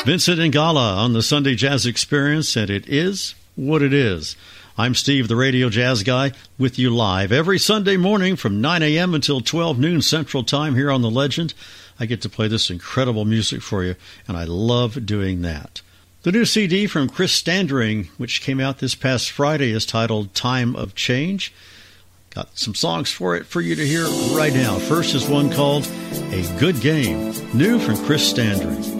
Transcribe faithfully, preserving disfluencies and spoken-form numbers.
Vincent Ingala on the Sunday Jazz Experience, and it is what it is. I'm Steve, the Radio Jazz Guy, with you live every Sunday morning from nine a.m. until twelve noon Central Time here on The Legend. I get to play this incredible music for you, and I love doing that. The new C D from Chris Standring, which came out this past Friday, is titled Time of Change. Got some songs for it for you to hear right now. First is one called A Good Game, new from Chris Standring.